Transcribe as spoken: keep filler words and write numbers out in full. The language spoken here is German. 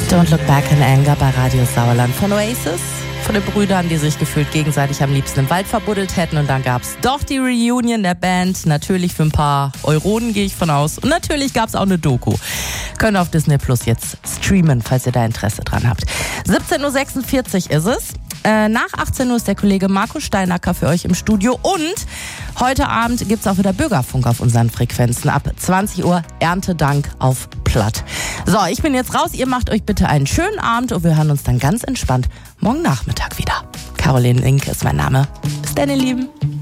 Don't Look Back in Anger bei Radio Sauerland von Oasis. Von den Brüdern, die sich gefühlt gegenseitig am liebsten im Wald verbuddelt hätten. Und dann gab's doch die Reunion der Band. Natürlich für ein paar Euronen, gehe ich von aus. Und natürlich gab's auch eine Doku. Könnt ihr auf Disney Plus jetzt streamen, falls ihr da Interesse dran habt. siebzehn Uhr sechsundvierzig ist es. Äh, nach achtzehn Uhr ist der Kollege Marco Steinacker für euch im Studio. Und heute Abend gibt's auch wieder Bürgerfunk auf unseren Frequenzen. Ab zwanzig Uhr Erntedank auf Platt. So, ich bin jetzt raus. Ihr macht euch bitte einen schönen Abend und wir hören uns dann ganz entspannt morgen Nachmittag wieder. Caroline Link ist mein Name. Bis dann, ihr Lieben.